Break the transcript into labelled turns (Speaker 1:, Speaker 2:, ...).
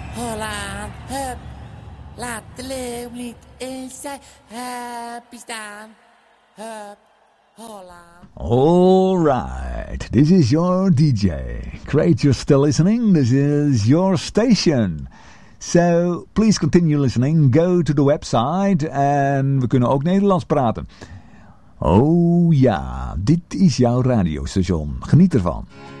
Speaker 1: Holland, hup. Laat de leeuw niet in zijn happy staan. Hup, Holland.
Speaker 2: All right, this is your DJ. Great you're still listening. This is your station. So, please continue listening. Go to the website. En we kunnen ook Nederlands praten. Oh ja, dit is jouw radiostation. Geniet ervan.